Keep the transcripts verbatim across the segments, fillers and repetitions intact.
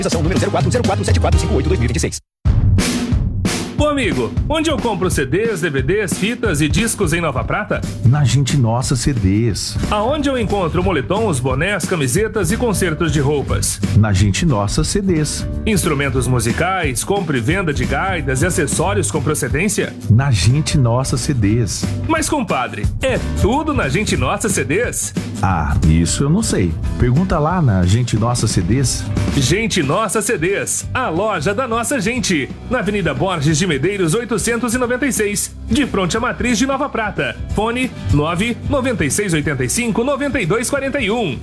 Autorização número zero quatro zero quatro sete quatro cinco oito dois mil e vinte e seis. Ô amigo, onde eu compro C Ds, D V Ds, fitas e discos em Nova Prata? Na Gente Nossa C Ds. Aonde eu encontro moletons, bonés, camisetas e concertos de roupas? Na Gente Nossa C Ds. Instrumentos musicais, compra e venda de gaitas e acessórios com procedência? Na Gente Nossa C Ds. Mas compadre, é tudo na Gente Nossa C Ds? Ah, isso eu não sei. Pergunta lá na Gente Nossa C Ds. Gente Nossa C Ds, a loja da nossa gente. Na Avenida Borges de Medeiros oitocentos e noventa e seis, de frente à Matriz de Nova Prata. Fone nove nove seis oito cinco nove dois quatro um.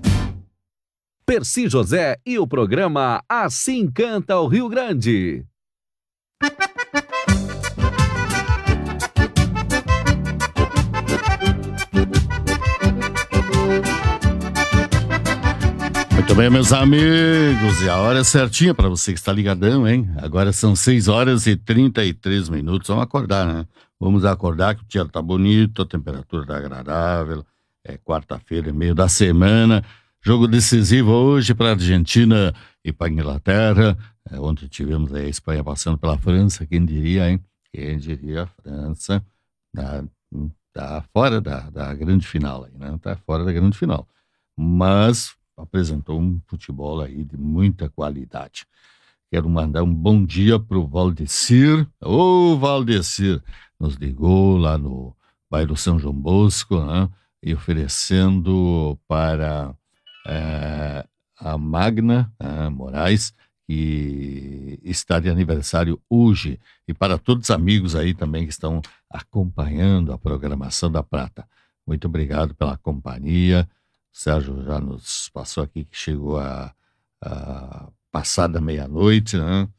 Percy José e o programa Assim Canta o Rio Grande. Muito bem, meus amigos, e a hora é certinha para você que está ligadão, hein? Agora são seis horas e trinta e três minutos, vamos acordar, né? Vamos acordar que o dia tá bonito, a temperatura tá agradável, é quarta-feira, meio da semana, jogo decisivo hoje para a Argentina e para a Inglaterra, é, ontem tivemos a Espanha passando pela França, quem diria, hein? Quem diria a França tá, tá fora da, da grande final aí, né? Tá fora da grande final, mas apresentou um futebol aí de muita qualidade. Quero mandar um bom dia pro Valdecir. Ô, Valdecir, nos ligou lá no bairro São João Bosco, né? E oferecendo para é, a Magna né, Moraes, que está de aniversário hoje, e para todos os amigos aí também que estão acompanhando a programação da Prata. Muito obrigado pela companhia. O Sérgio já nos passou aqui que chegou a, a passada meia-noite, né?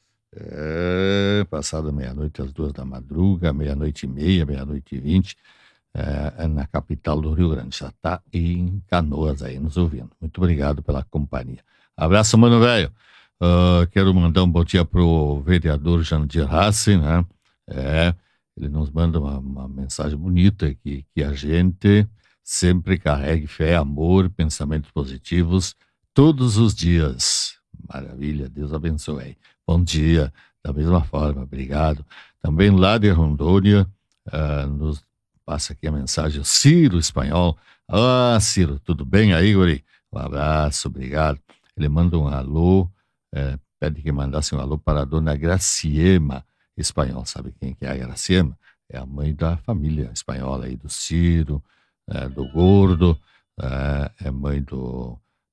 É, passada meia-noite, às duas da madruga, meia-noite e meia, meia-noite e vinte, é, na capital do Rio Grande. Já está em Canoas aí nos ouvindo. Muito obrigado pela companhia. Abraço, mano velho. Uh, quero mandar um bom dia pro vereador Jandir Hassi, né? É, ele nos manda uma, uma mensagem bonita aqui, que a gente sempre carregue fé, amor, pensamentos positivos todos os dias. Maravilha, Deus abençoe. Bom dia, da mesma forma, obrigado. Também lá de Rondônia, uh, nos passa aqui a mensagem, Ciro Espanhol. Ah, Ciro, tudo bem aí, guri? Um abraço, obrigado. Ele manda um alô, é, pede que mandasse um alô para a dona Graciema Espanhol. Sabe quem que é a Graciema? É a mãe da família espanhola aí, do Ciro, É, do Gordo, é, é mãe do,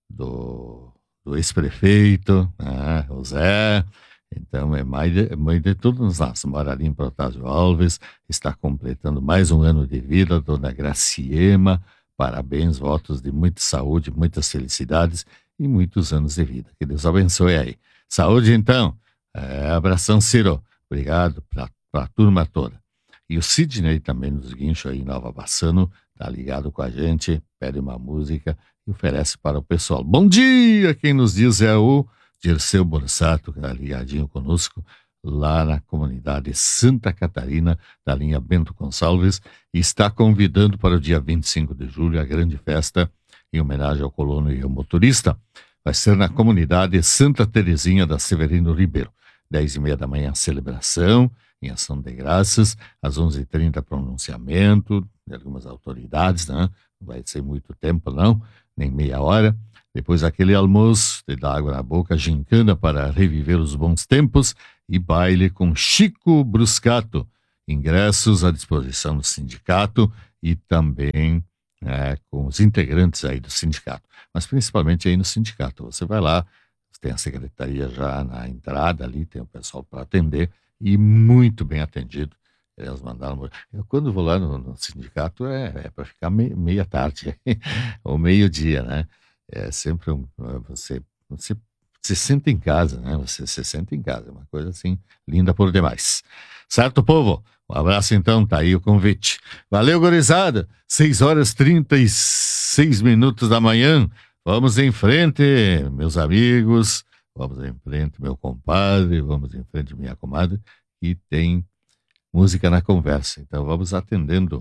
do, do ex-prefeito, né, o Zé, então é mãe de, é mãe de todos nós. Mora ali em Protásio Alves, está completando mais um ano de vida, dona Graciema, parabéns, votos de muita saúde, muitas felicidades e muitos anos de vida. Que Deus abençoe aí. Saúde então, é, abração Ciro, obrigado para a turma toda. E o Sidney também nos guinchos aí em Nova Bassano, tá ligado com a gente, pede uma música e oferece para o pessoal. Bom dia! Quem nos diz é o Dirceu Borsato, que tá ligadinho conosco, lá na comunidade Santa Catarina, da linha Bento Gonçalves, e está convidando para o dia vinte e cinco de julho a grande festa em homenagem ao colono e ao motorista. Vai ser na comunidade Santa Terezinha da Severino Ribeiro. dez e meia da manhã, celebração em ação de graças, às onze e trinta pronunciamento de algumas autoridades, né? Não vai ser muito tempo não, nem meia hora. Depois aquele almoço, de dar água na boca, gincana para reviver os bons tempos e baile com Chico Bruscato. Ingressos à disposição do sindicato e também é, com os integrantes aí do sindicato, mas principalmente aí no sindicato. Você vai lá, tem a secretaria já na entrada ali, tem o pessoal para atender e muito bem atendido. Eles mandaram. Eu, quando vou lá no, no sindicato, é, é para ficar me, meia tarde ou meio-dia, né? É sempre um. Você, você se sente em casa, né? Você se sente em casa, é uma coisa assim, linda por demais. Certo, povo? Um abraço então, tá aí o convite. Valeu, gurizada! seis horas e trinta e seis minutos da manhã. Vamos em frente, meus amigos. Vamos em frente, meu compadre. Vamos em frente, minha comadre. E tem música na conversa. Então vamos atendendo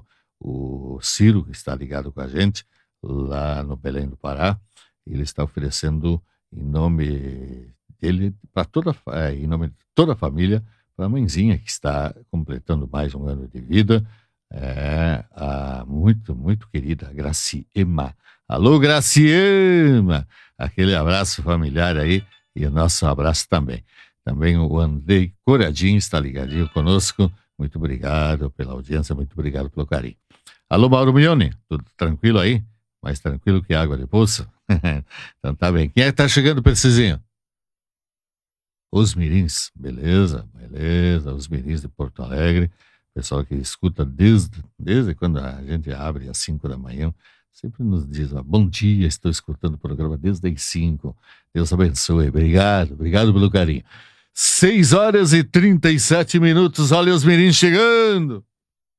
o Ciro, que está ligado com a gente, lá no Belém do Pará. Ele está oferecendo, em nome dele para toda, é, em nome de toda a família, para a mãezinha que está completando mais um ano de vida, é, a muito, muito querida Graciema. Alô, Graciema! Aquele abraço familiar aí e o nosso abraço também. Também o Andrei Coradinho está ligadinho conosco. Muito obrigado pela audiência, muito obrigado pelo carinho. Alô, Mauro Mione, tudo tranquilo aí? Mais tranquilo que água de poço? Então tá bem. Quem é que tá chegando, Precisinho? Os Mirins, beleza, beleza. Os Mirins de Porto Alegre. Pessoal que escuta desde, desde quando a gente abre às cinco da manhã. Sempre nos diz, ó, bom dia, estou escutando o programa desde as cinco. Deus abençoe. Obrigado, obrigado pelo carinho. seis horas e trinta e sete minutos. Olha os Mirins chegando.